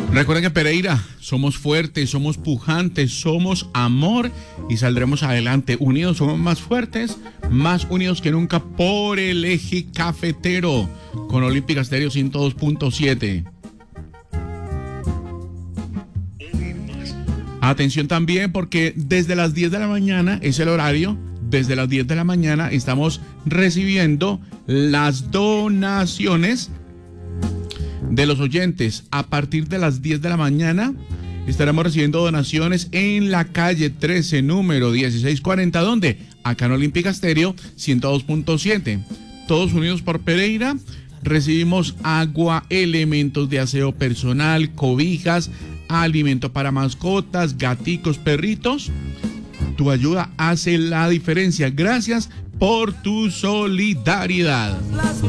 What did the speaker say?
Recuerden que en Pereira somos fuertes, somos pujantes, somos amor y saldremos adelante. Unidos somos más fuertes, más unidos que nunca por el eje cafetero con Olímpica Estéreo 102.7. Atención también porque desde las 10 de la mañana es el horario. Desde las 10 de la mañana estamos recibiendo las donaciones de los oyentes. A partir de las 10 de la mañana estaremos recibiendo donaciones en la calle 13, número 1640. ¿Dónde? Acá en Olímpica Estéreo 102.7. Todos unidos por Pereira. Recibimos agua, elementos de aseo personal, cobijas, alimento para mascotas, gaticos, perritos. Tu ayuda hace la diferencia. Gracias por tu solidaridad.